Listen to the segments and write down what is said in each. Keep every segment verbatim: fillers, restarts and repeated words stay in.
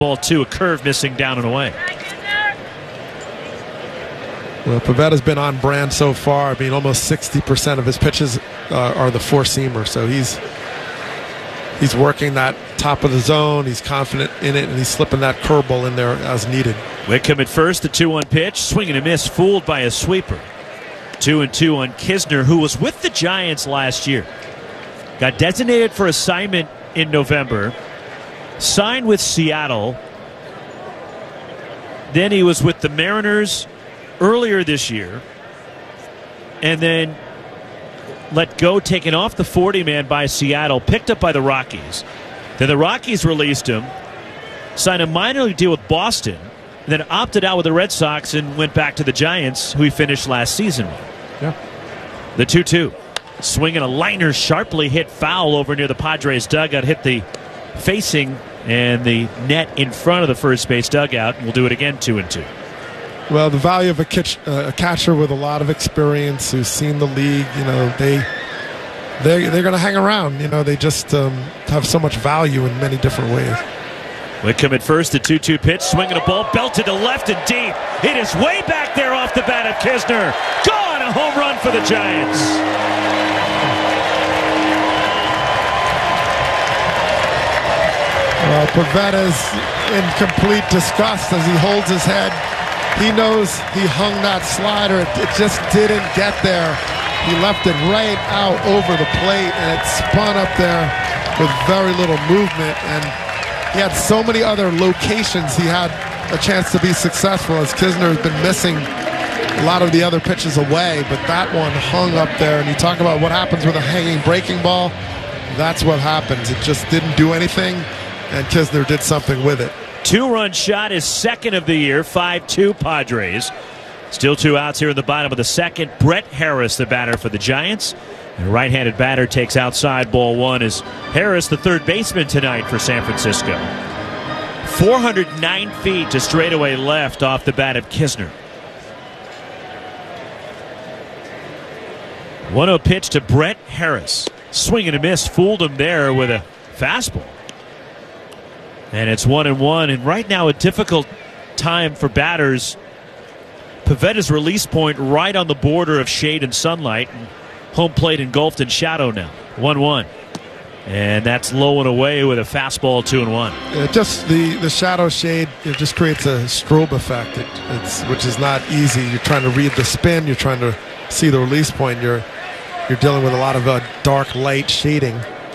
Ball two, a curve missing down and away. Well, Pavetta's been on brand so far. I mean, almost sixty percent of his pitches uh, are the four-seamer. So he's he's working that top of the zone. He's confident in it, and he's slipping that curveball in there as needed. Wickham at first, the two one pitch. Swing and a miss, fooled by a sweeper. Two and two on Kisner, who was with the Giants last year. Got designated for assignment in November. Signed with Seattle. Then he was with the Mariners earlier this year, and then let go, taken off the forty man by Seattle, picked up by the Rockies. Then the Rockies released him, signed a minor league deal with Boston, and then opted out with the Red Sox and went back to the Giants, who he finished last season with. Yeah. The two two. Swinging a liner, sharply hit foul over near the Padres dugout, hit the facing and the net in front of the first base dugout, and we'll do it again, two and two. Well, the value of a, catch, uh, a catcher with a lot of experience who's seen the league, you know, they they they're going to hang around. You know, they just um, have so much value in many different ways. Wickham at first, the two two pitch, swinging a ball, belted to left and deep. It is way back there off the bat of Kisner. Gone, a home run for the Giants. Well, Pavetta's in complete disgust as he holds his head. He knows he hung that slider. It, it just didn't get there. He left it right out over the plate, and it spun up there with very little movement. And he had so many other locations he had a chance to be successful, as Kisner has been missing a lot of the other pitches away. But that one hung up there. And you talk about what happens with a hanging breaking ball. That's what happens. It just didn't do anything, and Kisner did something with it. Two-run shot is second of the year, five two Padres. Still two outs here in the bottom of the second. Brett Harris, the batter for the Giants. And a right-handed batter takes outside ball one as Harris, the third baseman tonight for San Francisco. four hundred nine feet to straightaway left off the bat of Kisner. one oh pitch to Brett Harris. Swing and a miss, fooled him there with a fastball. And it's one and one, and right now a difficult time for batters. Pavetta's release point right on the border of shade and sunlight, and home plate engulfed in shadow now. one one. And that's low and away with a fastball, two and one. Yeah, just the, the shadow shade, it just creates a strobe effect, it, it's, which is not easy. You're trying to read the spin, you're trying to see the release point, you're, you're dealing with a lot of uh, dark light shading.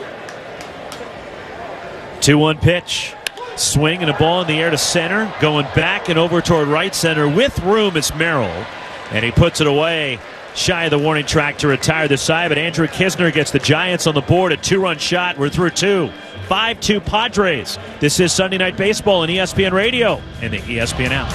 two one pitch. Swing and a ball in the air to center. Going back and over toward right center with room is Merrill. And he puts it away shy of the warning track to retire the side. But Andrew Kisner gets the Giants on the board. A two-run shot. We're through two. five two Padres. This is Sunday Night Baseball on E S P N Radio and the E S P N app.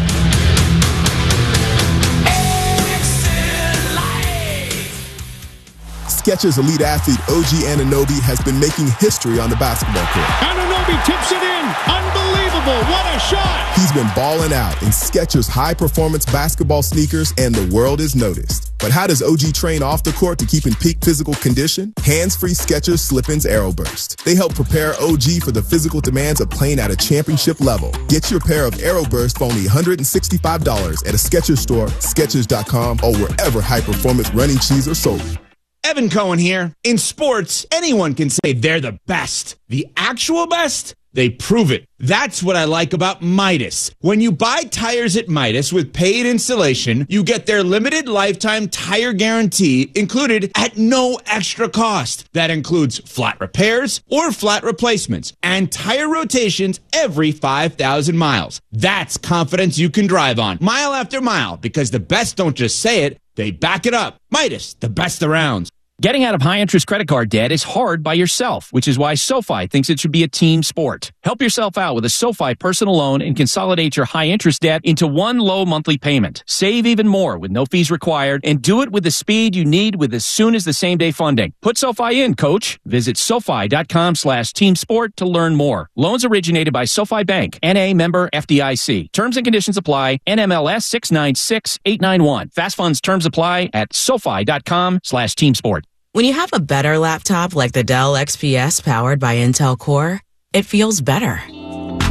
Skechers elite athlete O G Anunoby has been making history on the basketball court. Anunoby tips it in. Unbelievable. What a shot. He's been balling out in Skechers high-performance basketball sneakers, and the world is noticed. But how does O G train off the court to keep in peak physical condition? Hands-free Skechers Slip-ins Aeroburst. They help prepare O G for the physical demands of playing at a championship level. Get your pair of Aeroburst for only one hundred sixty-five dollars at a Skechers store, Skechers dot com, or wherever high-performance running shoes are sold. Evan Cohen here. In sports, anyone can say they're the best. The actual best? They prove it. That's what I like about Midas. When you buy tires at Midas with paid installation, you get their limited lifetime tire guarantee included at no extra cost. That includes flat repairs or flat replacements and tire rotations every five thousand miles. That's confidence you can drive on mile after mile, because the best don't just say it, they back it up. Midas, the best around. Getting out of high-interest credit card debt is hard by yourself, which is why SoFi thinks it should be a team sport. Help yourself out with a SoFi personal loan and consolidate your high-interest debt into one low monthly payment. Save even more with no fees required, and do it with the speed you need with as soon as the same-day funding. Put SoFi in, coach. Visit SoFi.com slash team sport to learn more. Loans originated by SoFi Bank, N A member F D I C. Terms and conditions apply. N M L S six nine six eight nine one. Fast funds terms apply at SoFi.com slash team sport. When you have a better laptop like the Dell X P S powered by Intel Core, it feels better.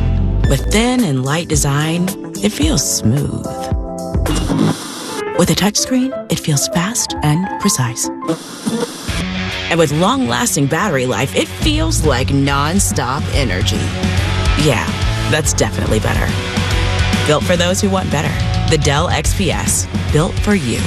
With thin and light design, it feels smooth. With a touchscreen, it feels fast and precise. And with long-lasting battery life, it feels like non-stop energy. Yeah, that's definitely better. Built for those who want better. The Dell X P S. Built for you.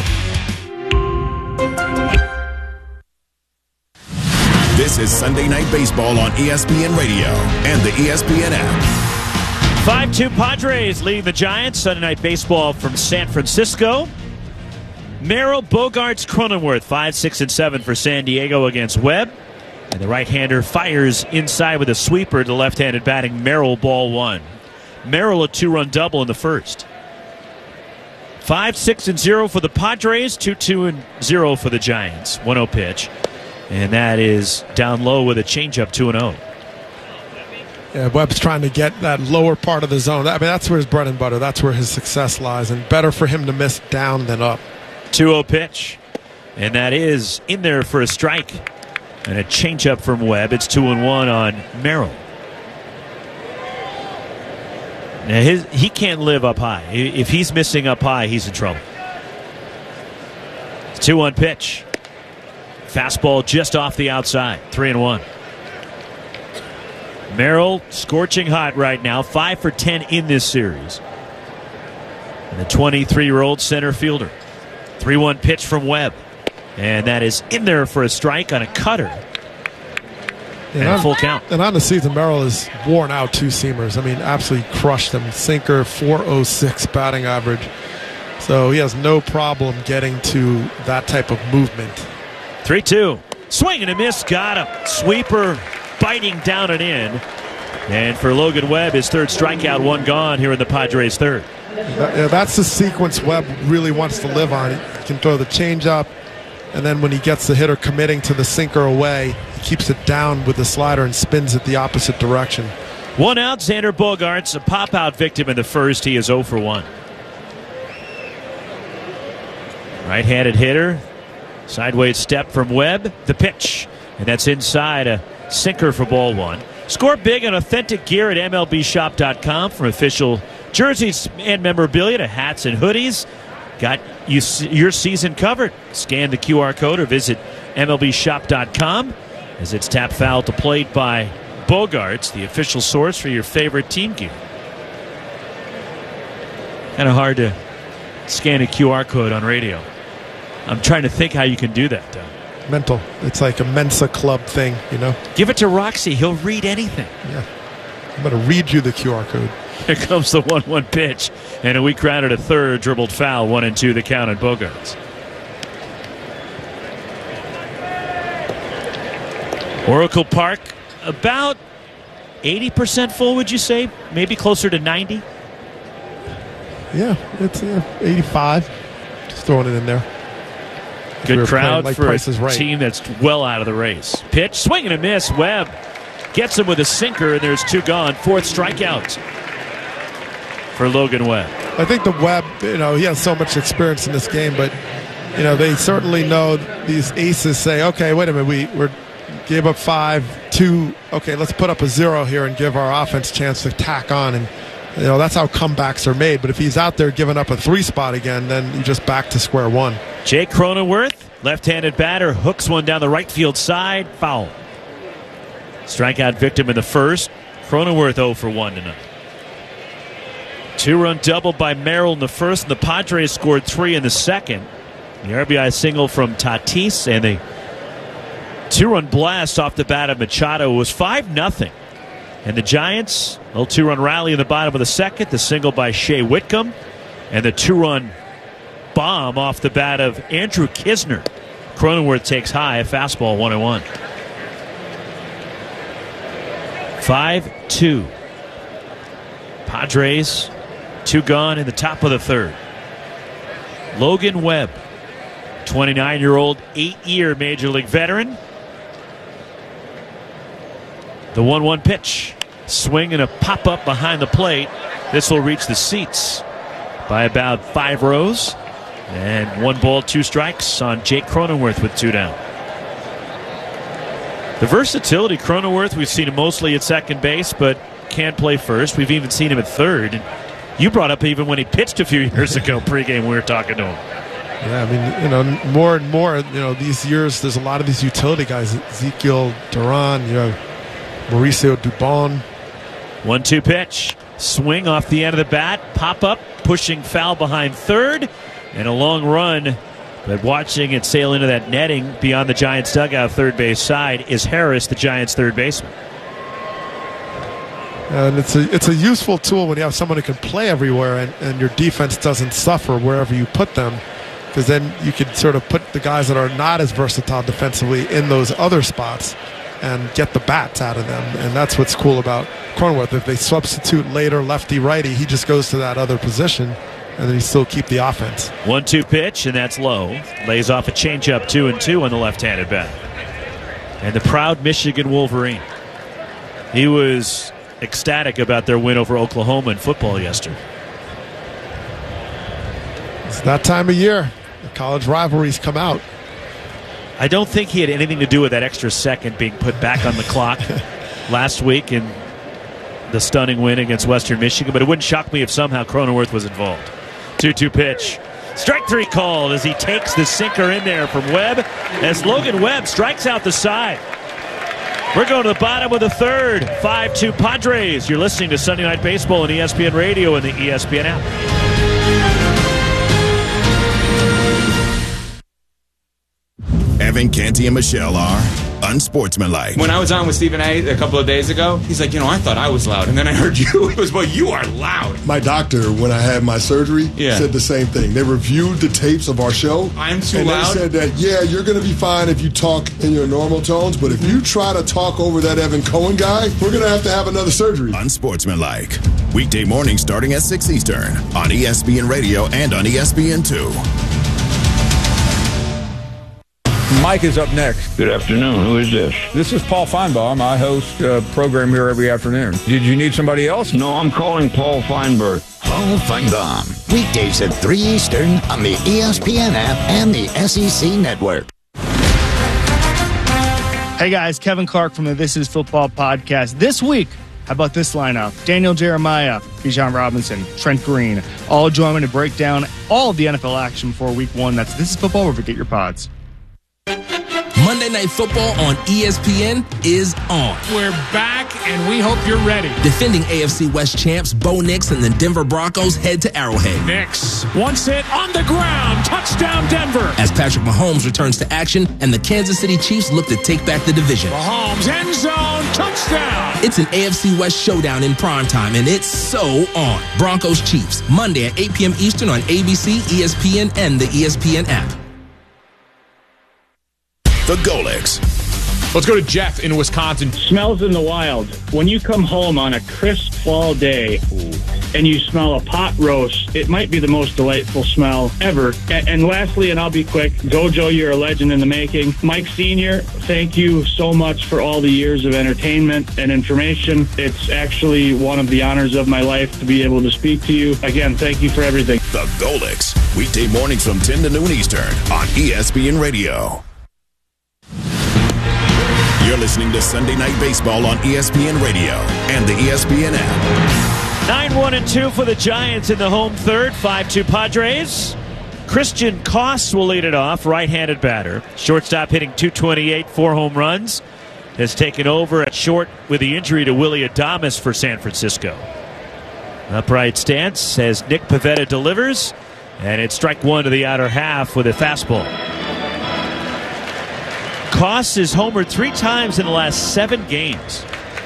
This is Sunday Night Baseball on E S P N Radio and the E S P N app. five two Padres leading the Giants. Sunday Night Baseball from San Francisco. Merrill, Bogaerts, Cronenworth, five, six, and seven for San Diego against Webb. And the right-hander fires inside with a sweeper to left-handed batting Merrill, ball one. Merrill a two-run double in the first. five, six, and zero for the Padres, two, two, and zero for the Giants. one oh pitch. And that is down low with a changeup, two and oh. Yeah, Webb's trying to get that lower part of the zone. I mean, that's where his bread and butter. That's where his success lies. And better for him to miss down than up. two oh pitch. And that is in there for a strike. And a changeup from Webb. It's two and one on Merrill. Now his, he can't live up high. If he's missing up high, he's in trouble. two one pitch. Fastball just off the outside. three and one. Merrill scorching hot right now. five for ten in this series. And the twenty-three-year-old center fielder. three one pitch from Webb. And that is in there for a strike on a cutter. And, and a full count. And on the season, Merrill has worn out two seamers. I mean, absolutely crushed them. Sinker, four oh six batting average. So he has no problem getting to that type of movement. three two. Swing and a miss. Got him. Sweeper biting down and in. And for Logan Webb, his third strikeout, one gone here in the Padres' third. That, yeah, that's the sequence Webb really wants to live on. He can throw the changeup, and then when he gets the hitter committing to the sinker away, he keeps it down with the slider and spins it the opposite direction. One out, Xander Bogaerts, a pop-out victim in the first. He is oh for one. Right-handed hitter. Sideways step from Webb. The pitch. And that's inside, a sinker for ball one. Score big on authentic gear at M L B shop dot com. From official jerseys and memorabilia to hats and hoodies. Got you, your season covered. Scan the Q R code or visit M L B shop dot com as it's tap foul to plate by Bogaerts, the official source for your favorite team gear. Kind of hard to scan a Q R code on radio. I'm trying to think how you can do that, though. Mental. It's like a Mensa Club thing, you know? Give it to Roxy. He'll read anything. Yeah. I'm going to read you the Q R code. Here comes the one one pitch. And a weak ground at a third. Dribbled foul. One and two the count on Bogaerts. Oracle Park, about eighty percent full, would you say? Maybe closer to ninety? Yeah, it's uh, eighty-five. Just throwing it in there. Good we crowd like for a right. team that's well out of the race. Pitch, swing and a miss. Webb gets him with a sinker, and there's two gone. Fourth strikeout for Logan Webb. I think the Webb, you know, he has so much experience in this game, but, you know, they certainly know these aces say, okay, wait a minute, we we're gave up five, two, okay, let's put up a zero here and give our offense a chance to tack on. And, you know, that's how comebacks are made. But if he's out there giving up a three spot again, then you just back to square one. Jake Cronenworth, left-handed batter, hooks one down the right field side, foul. Strikeout victim in the first. Cronenworth oh for one tonight. Two-run double by Merrill in the first, and the Padres scored three in the second. The R B I single from Tatis, and the two-run blast off the bat of Machado was five nothing. And the Giants, a little two-run rally in the bottom of the second, the single by Shea Whitcomb, and the two-run bomb off the bat of Andrew Kisner. Cronenworth takes high, a fastball, one and one. five two. Padres, two gone in the top of the third. Logan Webb, twenty-nine-year-old, eight-year Major League veteran. The one one pitch. Swing and a pop-up behind the plate. This will reach the seats by about five rows. And one ball, two strikes on Jake Cronenworth with two down. The versatility, Cronenworth, we've seen him mostly at second base, but can play first. We've even seen him at third. And you brought up even when he pitched a few years ago pregame, we were talking to him. Yeah, I mean, you know, more and more, you know, these years, there's a lot of these utility guys. Ezekiel Duran, you know, Mauricio Dubon. one two pitch. Swing off the end of the bat. Pop up, pushing foul behind third. And a long run. But watching it sail into that netting beyond the Giants' dugout third base side is Harris, the Giants' third baseman. And it's a it's a useful tool when you have someone who can play everywhere and, and your defense doesn't suffer wherever you put them. Because then you could sort of put the guys that are not as versatile defensively in those other spots and get the bats out of them. And that's what's cool about Cronenworth. If they substitute later lefty-righty, he just goes to that other position, and then you still keep the offense. one two pitch, and that's low. Lays off a changeup, two and two on the left-handed bat. And the proud Michigan Wolverine. He was ecstatic about their win over Oklahoma in football yesterday. It's that time of year. The college rivalries come out. I don't think he had anything to do with that extra second being put back on the clock last week in the stunning win against Western Michigan, but it wouldn't shock me if somehow Cronenworth was involved. two two pitch. Strike three called as he takes the sinker in there from Webb as Logan Webb strikes out the side. We're going to the bottom of the third. five two Padres. You're listening to Sunday Night Baseball on E S P N Radio and the E S P N app. Evan, Canty, and Michelle are unsportsmanlike. When I was on with Stephen A. a couple of days ago, he's like, you know, I thought I was loud. And then I heard you. It was, well, you are loud. My doctor, when I had my surgery, yeah. said the same thing. They reviewed the tapes of our show. I'm too and loud? And they said that, yeah, you're going to be fine if you talk in your normal tones, but if you try to talk over that Evan Cohen guy, we're going to have to have another surgery. Unsportsmanlike. Weekday mornings starting at six Eastern on E S P N Radio and on E S P N two. Mike is up next. Good afternoon. Who is this? This is Paul Feinbaum. I host a program here every afternoon. Did you need somebody else? No, I'm calling Paul Feinberg. Paul Feinbaum. Weekdays at three Eastern on the E S P N app and the S E C Network. Hey guys, Kevin Clark from the This Is Football podcast. This week, how about this lineup? Daniel Jeremiah, Bijan Robinson, Trent Green, all join me to break down all of the N F L action for week one. That's This Is Football, wherever you get your pods. Monday Night Football on E S P N is on. We're back, and we hope you're ready. Defending A F C West champs Bo Nix and the Denver Broncos head to Arrowhead. Nix wants it on the ground. Touchdown, Denver. As Patrick Mahomes returns to action and the Kansas City Chiefs look to take back the division. Mahomes, end zone, touchdown. It's an A F C West showdown in primetime, and it's so on. Broncos Chiefs, Monday at eight p.m. Eastern on A B C, E S P N, and the E S P N app. The Golix. Let's go to Jeff in Wisconsin. Smells in the wild. When you come home on a crisp fall day and you smell a pot roast, it might be the most delightful smell ever. And, and lastly, and I'll be quick, Gojo, you're a legend in the making. Mike Senior, thank you so much for all the years of entertainment and information. It's actually one of the honors of my life to be able to speak to you. Again, thank you for everything. The Golix. Weekday mornings from ten to noon Eastern on E S P N Radio. You're listening to Sunday Night Baseball on E S P N Radio and the E S P N app. nine one and two for the Giants in the home third. five two Padres. Christian Koss will lead it off, right-handed batter. Shortstop hitting two twenty-eight, four home runs. Has taken over at short with the injury to Willy Adames for San Francisco. Upright stance as Nick Pivetta delivers. And it's strike one to the outer half with a fastball. Koss has homered three times in the last seven games.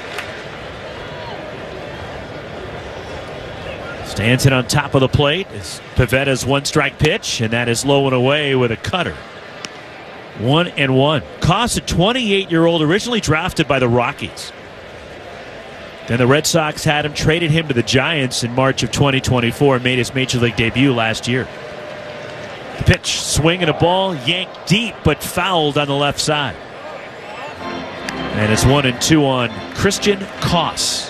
Stands in on top of the plate is Pivetta's one-strike pitch, and that is low and away with a cutter. One and one. Koss, a twenty-eight-year-old, originally drafted by the Rockies. Then the Red Sox had him, traded him to the Giants in March of twenty twenty-four, and made his Major League debut last year. The pitch, swing and a ball, yanked deep, but fouled on the left side. And it's one and two on Christian Koss.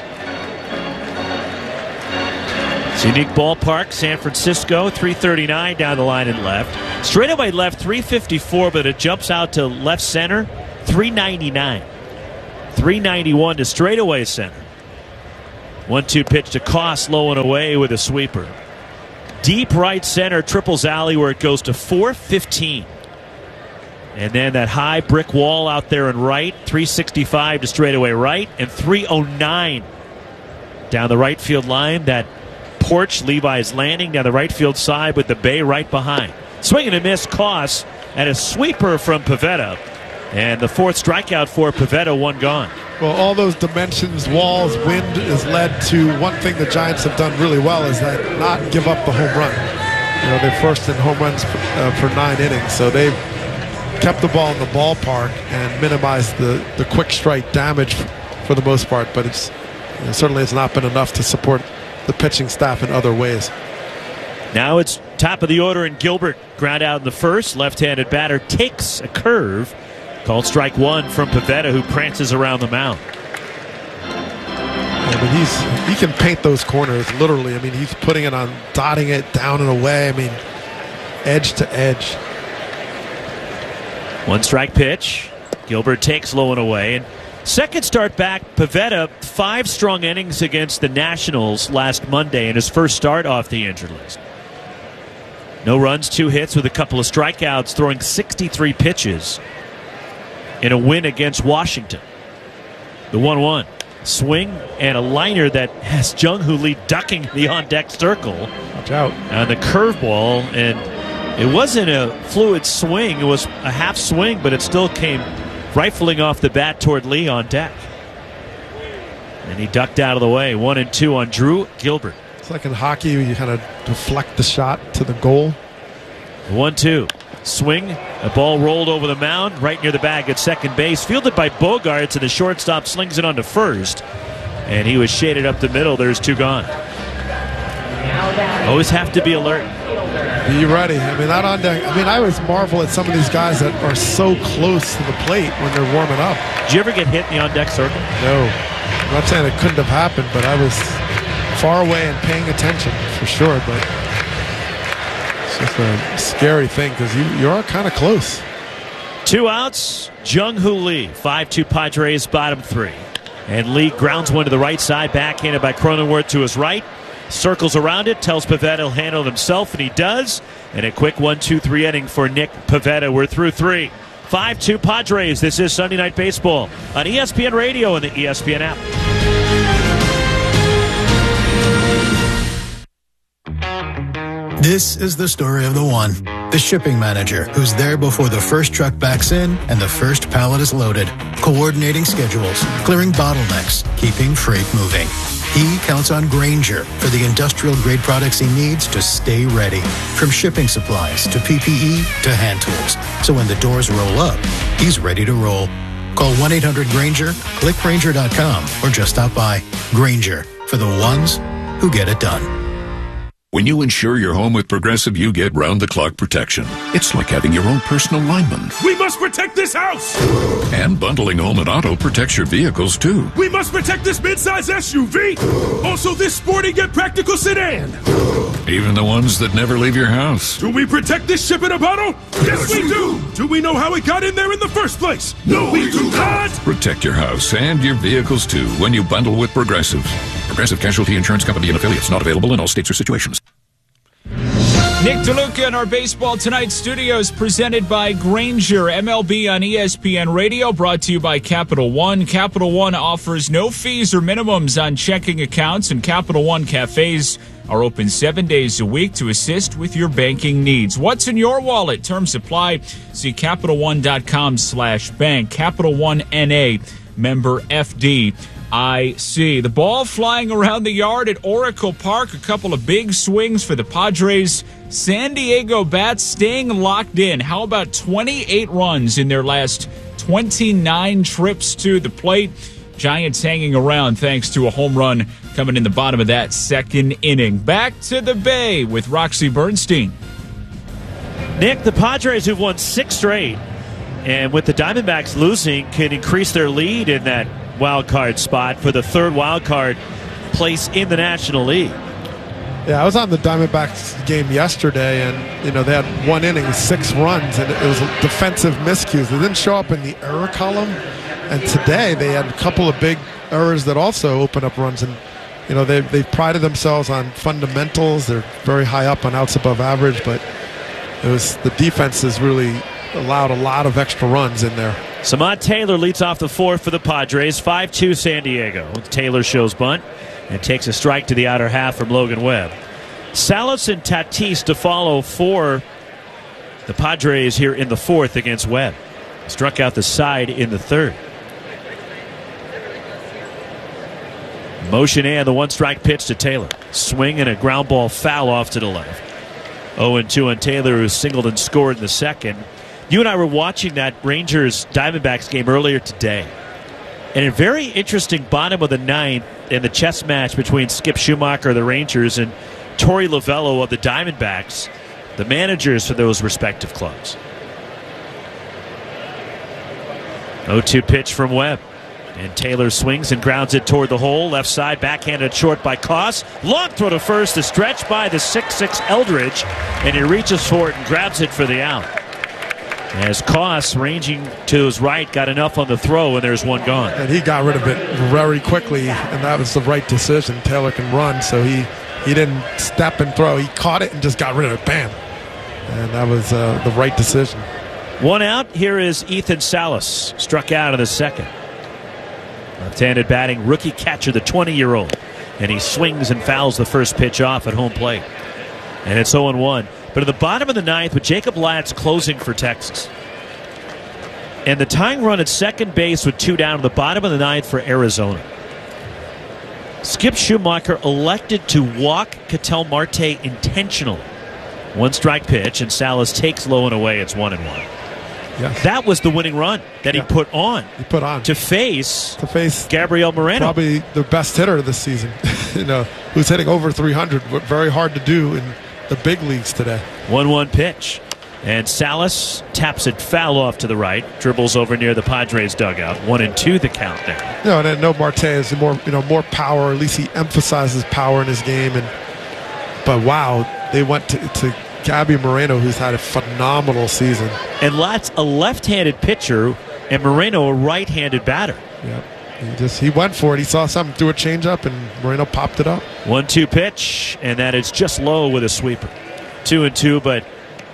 It's a unique ballpark, San Francisco, three thirty-nine down the line and left. Straightaway left, three fifty-four, but it jumps out to left center, three ninety-nine. three ninety-one to straightaway center. one two pitch to Koss, low and away with a sweeper. Deep right center, triples alley where it goes to four fifteen. And then that high brick wall out there in right, three sixty-five to straightaway right, and three oh nine down the right field line. That porch, Levi's Landing, down the right field side with the bay right behind. Swing and a miss, Koss, and a sweeper from Pivetta. And the fourth strikeout for Pivetta, one gone. Well, all those dimensions, walls, wind has led to one thing the Giants have done really well is that not give up the home run. You know, they're first in home runs for, uh, for nine innings, so they've kept the ball in the ballpark and minimized the, the quick strike damage for the most part, but it's you know, certainly it's not been enough to support the pitching staff in other ways. Now it's top of the order, and Gilbert ground out in the first. Left-handed batter takes a curve. Called strike one from Pivetta, who prances around the mound. Yeah, but he's he can paint those corners literally. I mean, he's putting it on, dotting it down and away. I mean, edge to edge. One strike pitch. Gilbert takes low and away. And second start back, Pivetta, five strong innings against the Nationals last Monday in his first start off the injured list. No runs, two hits with a couple of strikeouts, throwing sixty-three pitches in a win against Washington. The one one. Swing and a liner that has Jung-Hoo Lee ducking the on-deck circle. Watch out. On the curveball, and it wasn't a fluid swing. It was a half swing, but it still came rifling off the bat toward Lee on deck. And he ducked out of the way. One and two on Drew Gilbert. It's like in hockey where you kind of deflect the shot to the goal. one two. Swing, a ball rolled over the mound, right near the bag at second base, fielded by Bogaerts, and the shortstop slings it onto first, and he was shaded up the middle. There's two gone. Always have to be alert. Be ready. I mean, not on deck. I mean, I always marvel at some of these guys that are so close to the plate when they're warming up. Did you ever get hit in the on-deck circle? No. I'm not saying it couldn't have happened, but I was far away and paying attention for sure, but it's just a scary thing because you, you are kind of close. Two outs, Jung-Hoo Lee, five two Padres, bottom three. And Lee grounds one to the right side, backhanded by Cronenworth to his right. Circles around it, tells Pivetta he'll handle it himself, and he does. And a quick one two three inning for Nick Pivetta. We're through three. five two Padres. This is Sunday Night Baseball on E S P N Radio and the E S P N app. This is the story of the one, the shipping manager, who's there before the first truck backs in and the first pallet is loaded, coordinating schedules, clearing bottlenecks, keeping freight moving. He counts on Grainger for the industrial-grade products he needs to stay ready, from shipping supplies to P P E to hand tools. So when the doors roll up, he's ready to roll. Call one eight hundred Grainger, click Grainger dot com, or just stop by. Grainger, for the ones who get it done. When you insure your home with Progressive, you get round-the-clock protection. It's like having your own personal lineman. We must protect this house! And bundling home and auto protects your vehicles, too. We must protect this midsize S U V! Also this sporty yet practical sedan! Even the ones that never leave your house. Do we protect this ship in a bottle? Yes, we do! Do we know how it got in there in the first place? No, we do not! Protect your house and your vehicles, too, when you bundle with Progressive. Progressive Casualty Insurance Company and affiliates, not available in all states or situations. Nick DeLuca in our Baseball Tonight studios, presented by Grainger. M L B on E S P N Radio, brought to you by Capital One. Capital One offers no fees or minimums on checking accounts, and Capital One cafes are open seven days a week to assist with your banking needs. What's in your wallet? Terms apply. See Capital One dot com slash bank. Capital One N A, member F D I C. The ball flying around the yard at Oracle Park. A couple of big swings for the Padres. San Diego bats staying locked in. How about twenty-eight runs in their last twenty-nine trips to the plate? Giants hanging around thanks to a home run coming in the bottom of that second inning. Back to the Bay with Roxy Bernstein. Nick, the Padres, who've won six straight, and with the Diamondbacks losing, can increase their lead in that wild card spot for the third wild card place in the National League. Yeah, I was on the Diamondbacks game yesterday, and you know they had one inning, six runs, and it was defensive miscues. They didn't show up in the error column, and today they had a couple of big errors that also opened up runs. And you know, they've, they've prided themselves on fundamentals. They're very high up on outs above average, but it was the defense has really allowed a lot of extra runs in there. Samad Taylor leads off the fourth for the Padres, five two San Diego. Taylor shows bunt and takes a strike to the outer half from Logan Webb. Salas and Tatis to follow for the Padres here in the fourth against Webb. Struck out the side in the third. Motion and the one-strike pitch to Taylor. Swing and a ground ball foul off to the left. oh and two on Taylor, who singled and scored in the second. You and I were watching that Rangers Diamondbacks game earlier today. And a very interesting bottom of the ninth in the chess match between Skip Schumacher of the Rangers and Torey Lovello of the Diamondbacks, the managers for those respective clubs. oh two pitch from Webb. And Taylor swings and grounds it toward the hole. Left side, backhanded short by Koss. Long throw to first, a stretch by the six six Eldridge. And he reaches for it and grabs it for the out. As Koss, ranging to his right, got enough on the throw, and there's one gone. And he got rid of it very quickly, and that was the right decision. Taylor can run, so he, he didn't step and throw. He caught it and just got rid of it. Bam. And that was uh, the right decision. One out. Here is Ethan Salas. Struck out in the second. Left-handed batting, rookie catcher, the twenty-year-old. And he swings and fouls the first pitch off at home plate. And it's oh and one. But at the bottom of the ninth, with Jacob Latz closing for Texas, and the tying run at second base with two down at the bottom of the ninth for Arizona, Skip Schumacher elected to walk Ketel Marte intentionally. One strike pitch, and Salas takes low and away. It's one and one. Yes. That was the winning run that yeah. he put on. He put on to face to face Gabriel Moreno, probably the best hitter this season. You know, who's hitting over three hundred. Very hard to do in the big leagues today. one one pitch, and Salas taps it foul off to the right, dribbles over near the Padres dugout. One and two the count there. You know, and I know Marte has more, you know, more power. At least he emphasizes power in his game. And but wow, they went to. to Gabby Moreno, who's had a phenomenal season. And Latz, a left-handed pitcher, and Moreno, a right-handed batter. Yep. He just he went for it. He saw something, threw a changeup, and Moreno popped it up. one two pitch, and that is just low with a sweeper. Two and two, but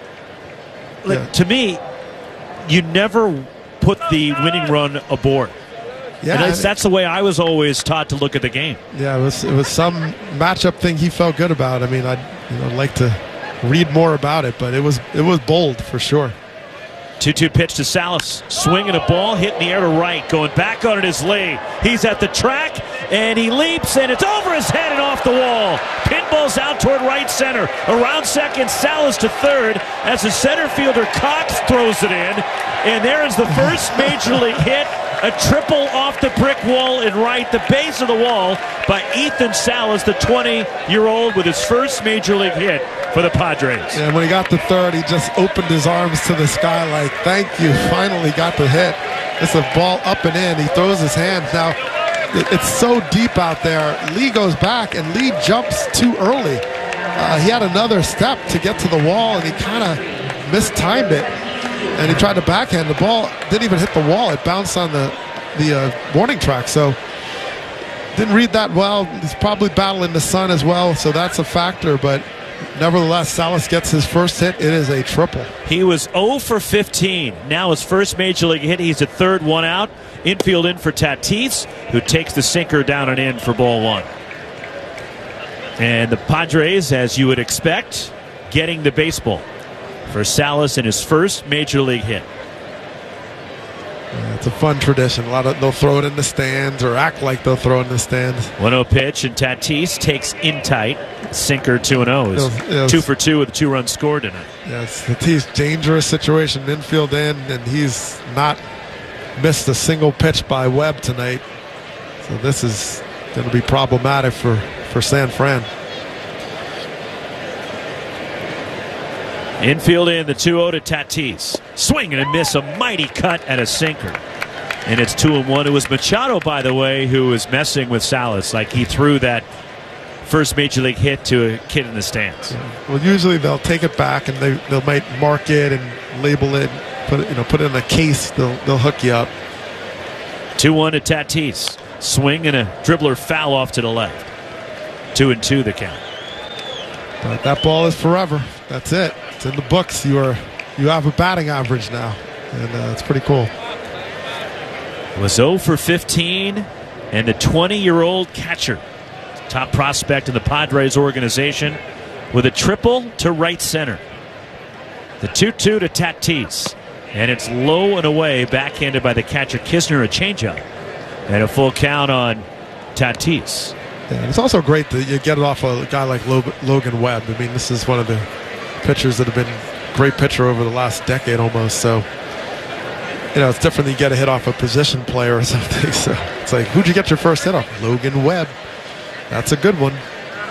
like, yeah. to me, you never put the winning run aboard. Yeah, and that's, that's the way I was always taught to look at the game. Yeah, it was it was some matchup thing he felt good about. I mean, I'd you know, like to read more about it, but it was it was bold for sure. two two pitch to Salas. Swinging a ball, hit in the air to right. Going back on it is Lee. He's at the track, and he leaps, and it's over his head and off the wall. Pinball's out toward right center. Around second, Salas to third as the center fielder Cox throws it in. And there is the first major league hit. A triple off the brick wall in right, the base of the wall, by Ethan Salas, the twenty-year-old, with his first major league hit for the Padres. And when he got to third, he just opened his arms to the sky like, thank you, finally got the hit. It's a ball up and in. He throws his hands. Now, it's so deep out there. Lee goes back, and Lee jumps too early. Uh, he had another step to get to the wall, and he kind of mistimed it. And he tried to backhand. The ball didn't even hit the wall. It bounced on the, the uh, warning track. So, didn't read that well. He's probably battling the sun as well, so that's a factor. But nevertheless, Salas gets his first hit. It is a triple. He was oh for fifteen. Now his first major league hit. He's at third, one out. Infield in for Tatis, who takes the sinker down and in for ball one. And the Padres, as you would expect, getting the baseball for Salas in his first major league hit. Yeah, it's a fun tradition. A lot of they'll throw it in the stands or act like they'll throw it in the stands. one oh pitch, and Tatis takes in tight. Sinker two and oh. Is yes. two for two with a two-run score tonight. Yes, Tatis, dangerous situation, infield in, and he's not missed a single pitch by Webb tonight. So this is going to be problematic for, for San Fran. Infield in, the two oh to Tatis. Swing and a miss, a mighty cut and a sinker. And it's two and one. It was Machado, by the way, who was messing with Salas. Like he threw that first major league hit to a kid in the stands. Yeah. Well, usually they'll take it back and they they might mark it and label it, put it, you know, put it in a case. They'll they'll hook you up. two one to Tatis. Swing and a dribbler foul off to the left. Two and two the count. But that ball is forever. That's it. It's in the books. You are you have a batting average now, and uh, it's pretty cool. It was oh for fifteen, and the twenty-year-old catcher, top prospect in the Padres organization, with a triple to right center. The two two to Tatis, and it's low and away, backhanded by the catcher Kisner, a changeup, and a full count on Tatis. Yeah, it's also great that you get it off a guy like Logan Webb. I mean, this is one of the pitchers that have been a great pitcher over the last decade almost. So, you know, it's different than you get a hit off a position player or something. So it's like, who'd you get your first hit off? Logan Webb. That's a good one.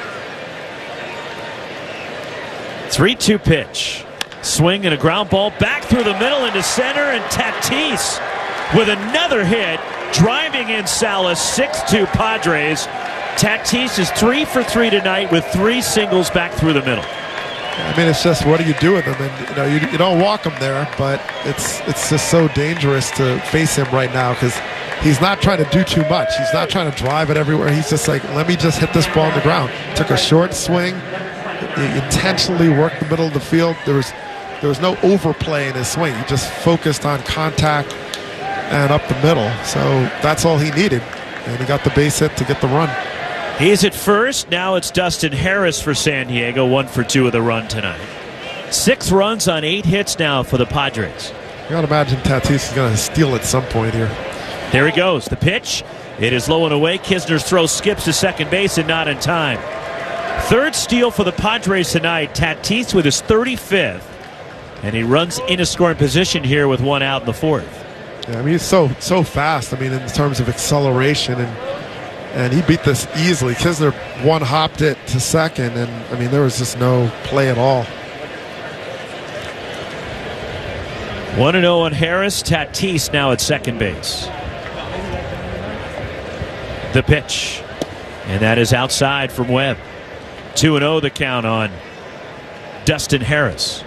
three two pitch. Swing and a ground ball back through the middle into center, and Tatis with another hit, driving in Salas. six two Padres. Tatis is three for three tonight with three singles back through the middle. I mean, it's just, what do you do with him? And you know, you, you don't walk him there, but it's it's just so dangerous to face him right now because he's not trying to do too much. He's not trying to drive it everywhere. He's just like, let me just hit this ball on the ground. Took a short swing. He intentionally worked the middle of the field. There was there was no overplay in his swing. He just focused on contact and up the middle. So that's all he needed, and he got the base hit to get the run. He's at first. Now it's Dustin Harris for San Diego, one for two of the run tonight. Six runs on eight hits now for the Padres. You got to imagine Tatis is going to steal at some point here. There he goes. The pitch. It is low and away. Kisner's throw skips to second base and not in time. Third steal for the Padres tonight. Tatis with his thirty-fifth. And he runs into scoring position here with one out in the fourth. Yeah, I mean, he's so so fast. I mean, in terms of acceleration, and and he beat this easily. Kisner one hopped it to second, and I mean, there was just no play at all. one and oh on Harris. Tatis now at second base. The pitch, and that is outside from Webb. two and oh the count on Dustin Harris.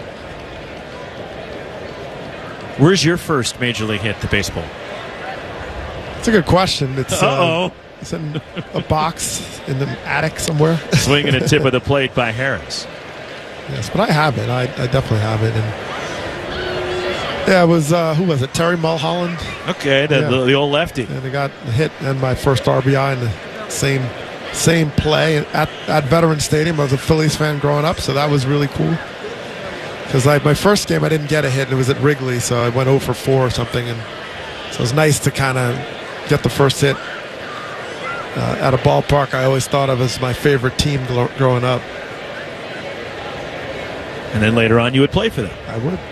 Where's your first major league hit to baseball? It's a good question. It's Uh-oh. Uh, it's in a box in the attic somewhere. Swinging a tip of the plate by Harris. Yes, but I have it. I, I definitely have it. And yeah, it was, uh, who was it? Terry Mulholland. Okay, the, yeah. the, the old lefty. And he got a hit and my first R B I in the same same play at, at Veterans Stadium. I was a Phillies fan growing up, so that was really cool. Because my first game I didn't get a hit, and it was at Wrigley, so I went oh for four or something. And so it was nice to kind of get the first hit uh, at a ballpark I always thought of as my favorite team growing up. And then later on you would play for them. I would.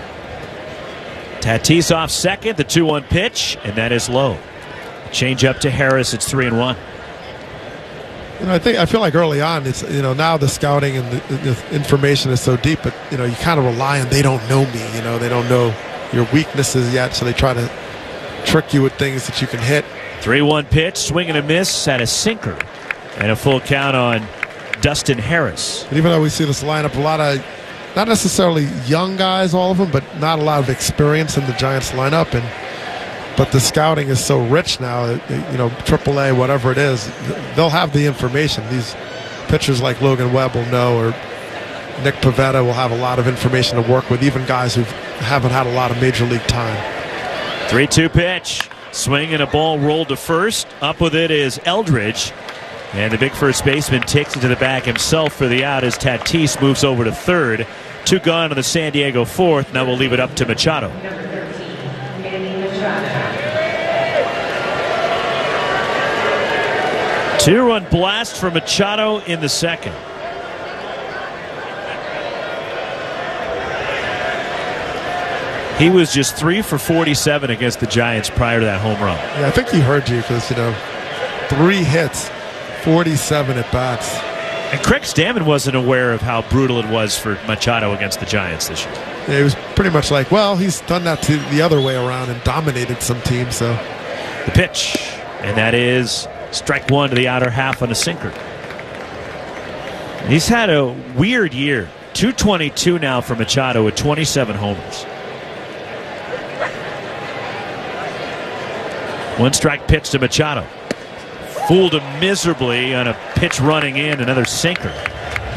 Tatis off second, the two one pitch, and that is low. Change up to Harris, it's three and one. You know, I think I feel like early on, it's, you know, now the scouting and the, the information is so deep, but you know, you kind of rely on, they don't know me, you know, they don't know your weaknesses yet, so they try to trick you with things that you can hit. three one pitch, swing and a miss at a sinker, and a full count on Dustin Harris. But even though we see this lineup, a lot of not necessarily young guys, all of them, but not a lot of experience in the Giants lineup, and but the scouting is so rich now, you know, triple A, whatever it is, they'll have the information. These pitchers like Logan Webb will know, or Nick Pivetta will have a lot of information to work with, even guys who haven't had a lot of major league time. three two pitch, swing and a ball rolled to first. Up with it is Eldridge, and the big first baseman takes it to the back himself for the out as Tatis moves over to third. Two gone on the San Diego fourth. Now we'll leave it up to Machado. Two-run blast for Machado in the second. He was just three for forty-seven against the Giants prior to that home run. Yeah, I think he heard you because, you know, three hits, forty-seven at bats. And Craig Stammen wasn't aware of how brutal it was for Machado against the Giants this year. Yeah, he was pretty much like, well, he's done that to the other way around and dominated some teams. So the pitch, and that is strike one to the outer half on a sinker. He's had a weird year. two twenty-two now for Machado with twenty-seven homers. One strike pitch to Machado. Fooled him miserably on a pitch running in, another sinker.